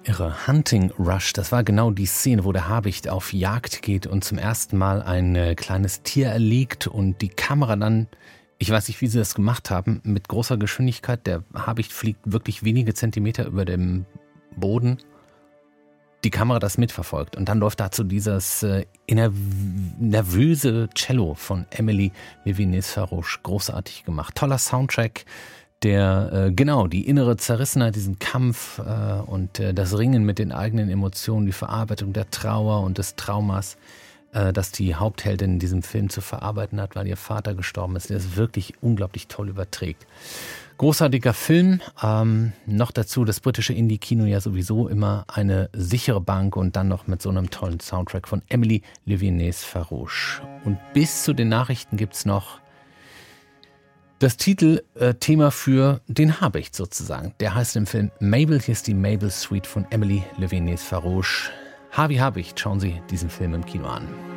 irre. Hunting Rush, das war genau die Szene, wo der Habicht auf Jagd geht und zum ersten Mal ein kleines Tier erlegt und die Kamera dann, ich weiß nicht, wie sie das gemacht haben, mit großer Geschwindigkeit, der Habicht fliegt wirklich wenige Zentimeter über dem Boden, die Kamera das mitverfolgt und dann läuft dazu dieses nervöse Cello von Amélie Levinées-Farouche, großartig gemacht. Toller Soundtrack, der genau die innere Zerrissenheit, diesen Kampf und das Ringen mit den eigenen Emotionen, die Verarbeitung der Trauer und des Traumas, das die Hauptheldin in diesem Film zu verarbeiten hat, weil ihr Vater gestorben ist, der es wirklich unglaublich toll überträgt. Großartiger Film, noch dazu das britische Indie-Kino ja sowieso immer eine sichere Bank und dann noch mit so einem tollen Soundtrack von Amélie Levinées-Farouche. Und bis zu den Nachrichten gibt's noch das Titelthema für den Habicht sozusagen. Der heißt im Film Mabel, hier ist die Mabel Suite von Amélie Levinées-Farouche. Harvey Habicht, schauen Sie diesen Film im Kino an.